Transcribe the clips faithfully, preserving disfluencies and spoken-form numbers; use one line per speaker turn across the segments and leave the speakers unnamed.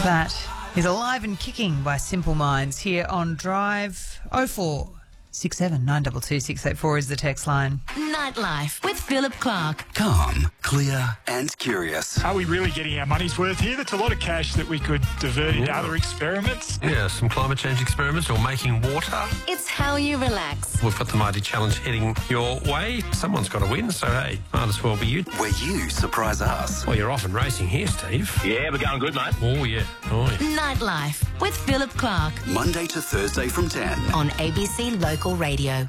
That is Alive and Kicking by Simple Minds here on Drive. oh four six seven nine two two six eight four is the text line.
Nightlife with Philip Clark.
Calm, clear and curious.
Are we really getting our money's worth here? That's a lot of cash that we could divert into other experiments.
Yeah, some climate change experiments or making water.
It's how you relax.
We've got the mighty challenge heading your way. Someone's got to win, so hey, might as well be you.
Where you surprise us.
Well, you're off and racing here, Steve.
Yeah, we're going good, mate.
Oh, yeah. Oh, yeah.
Nightlife with Philip Clark
Monday to Thursday from ten.
on A B C Local Radio.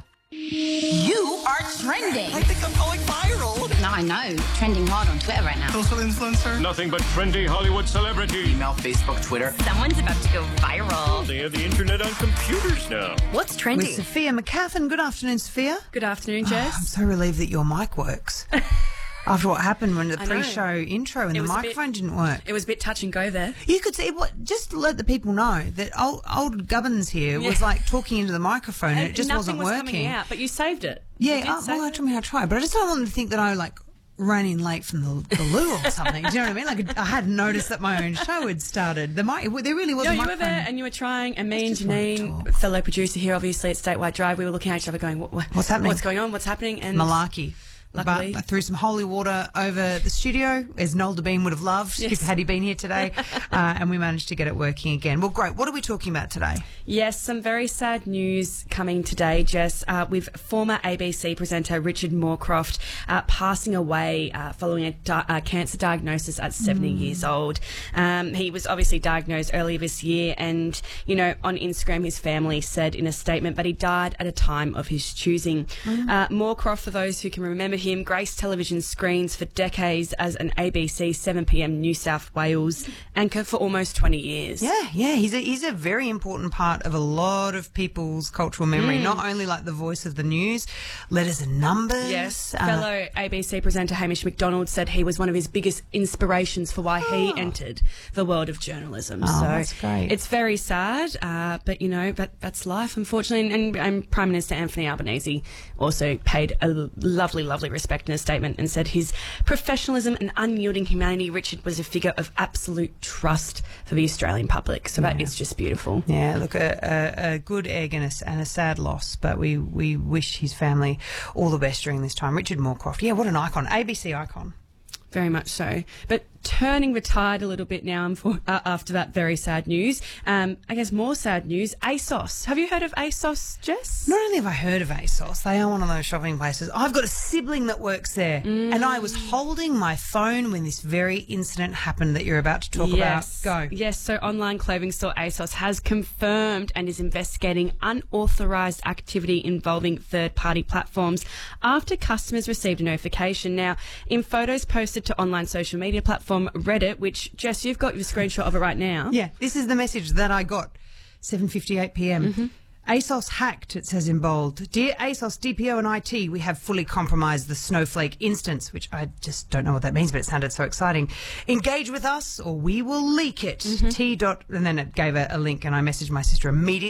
You are trending.
I think I'm going viral.
No, I know. Trending hard on Twitter right now.
Social influencer.
Nothing but trendy Hollywood celebrity.
Email, Facebook, Twitter.
Someone's about to go viral.
They have the internet on computers now.
What's
With
trending?
Sophia McCaffin. Good afternoon, Sophia.
Good afternoon,
I'm
Jess.
so relieved that your mic works. After what happened when the
I know.
pre-show intro and
It
the
was a bit-
microphone didn't work.
It was a bit touch and go there.
You could see what. Just to let the people know that old, old Gubbins here was
Yeah.
like talking into the microphone and, it just
nothing
wasn't
was
working.
coming out, but you saved it. You
Yeah,
did
oh,
save
well, I
it.
mean, I tried, but I just don't want them to think that I like ran in late from the, the loo or something. Do you know what I mean? Like I hadn't noticed that my own show had started. The mic, there really was
No,
a
you were
microphone.
there and you were trying, and me and
just wanted to
Janine,
talk.
fellow producer here, obviously at Statewide Drive, we were looking at each other going, what, what,
What's happening?
What's going on? What's happening? And
Malarkey.
Luckily-
But I threw some holy water over the studio, as Noel Devine would have loved
Yes.
if had he been here today, uh, and we managed to get it working again. Well, great. What are we talking about today?
Yes, some very sad news coming today, Jess, uh, with former A B C presenter Richard Moorcroft uh, passing away uh, following a di- uh, cancer diagnosis at seventy years old. Um, he was obviously diagnosed earlier this year, and, you know, on Instagram his family said in a statement that he died at a time of his choosing. Uh, Moorcroft, for those who can remember him, graced television screens for decades as an A B C seven p m New South Wales anchor for almost twenty years.
Yeah, yeah. He's a, he's a very important part of a lot of people's cultural memory, not only like the voice of the news, letters and numbers.
Yes,
uh,
fellow A B C presenter Hamish McDonald said he was one of his biggest inspirations for why he entered the world of journalism.
Oh,
so
that's great.
it's very sad, uh, but you know, that, that's life, unfortunately. And, and Prime Minister Anthony Albanese also paid a l- lovely, lovely respect in a statement and said his professionalism and unyielding humanity, Richard was a figure of absolute trust for the Australian public. So that is just beautiful.
Yeah, look, a, a, a good egg and a, and a sad loss, but we, we wish his family all the best during this time. Richard Moorcroft, yeah, what an icon, A B C icon.
Very much so. But turning retired a little bit now uh, after that very sad news, um, I guess more sad news, ASOS. Have you heard of ASOS, Jess?
Not only have I heard of ASOS, they are one of those shopping places. I've got a sibling that works there, and I was holding my phone when this very incident happened that you're about to talk
Yes.
about. Go.
Yes, so online clothing store ASOS has confirmed and is investigating unauthorised activity involving third-party platforms after customers received a notification. Now, in photos posted to online social media platform Reddit, which, Jess, you've got your screenshot of it right now.
Yeah, this is the message that I got, seven fifty-eight p m ASOS hacked, it says in bold. Dear ASOS, D P O and I T, we have fully compromised the Snowflake instance, which I just don't know what that means, but it sounded so exciting. Engage with us or we will leak it. T dot, and then it gave a, a link and I messaged my sister immediately.